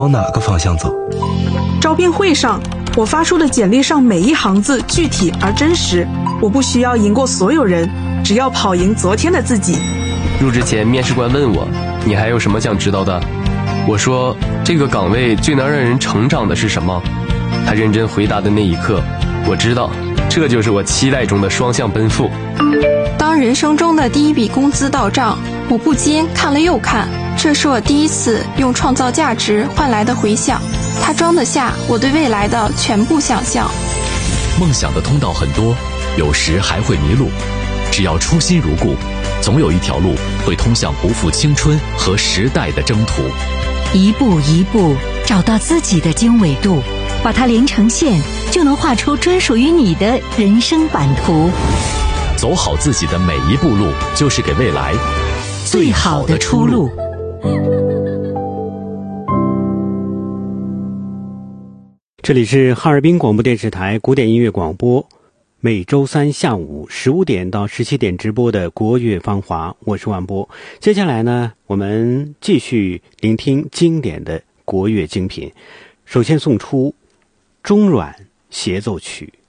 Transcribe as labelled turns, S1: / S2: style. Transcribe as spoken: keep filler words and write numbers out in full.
S1: 往哪个方向走？
S2: 招聘会上，我发出的简历上每一行字具体而真实。我不需要赢过所有人，只要跑赢昨天的自己。
S3: 入职前，面试官问我，你还有什么想知道的？我说，这个岗位最能让人成长的是什么？他认真回答的那一刻，我知道，这就是我期待中的双向奔赴。
S4: 当人生中的第一笔工资到账，我不禁看了又看，这是我第一次用创造价值换来的回响，它装得下我对未来的全部想象。
S5: 梦想的通道很多，有时还会迷路，只要初心如故，总有一条路会通向不负青春和时代的征途。
S6: 一步一步找到自己的经纬度，把它连成线，就能画出专属于你的人生版图。
S5: 走好自己的每一步路，就是给未来最好的出路。
S7: 这里是哈尔滨广播电视台古典音乐广播，每周三下午十五点到十七点直播的国乐芳华，我是万波。接下来呢，我们继续聆听经典的国乐精品。首先送出中阮协奏曲。